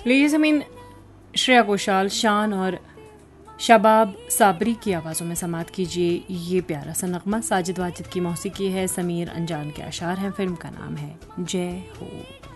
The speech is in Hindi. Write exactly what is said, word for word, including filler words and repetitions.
प्लीज मीन श्रेया घोषाल, शान और शबाब साबरी की आवाज़ों में समात कीजिए ये प्यारा सा नगमा। साजिद वाजिद की मौसीकी है, समीर अंजान के अशार हैं। फिल्म का नाम है जय हो।